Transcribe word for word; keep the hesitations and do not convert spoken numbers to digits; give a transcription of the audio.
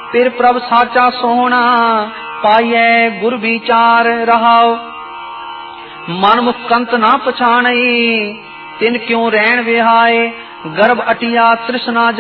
फिर प्रभ साचा सोहना पाइए गुर विचार रहाओ। मन मुख कंत ना पछाणई तिन क्यों रैन विहाए गर्भ अटिया तृष्णा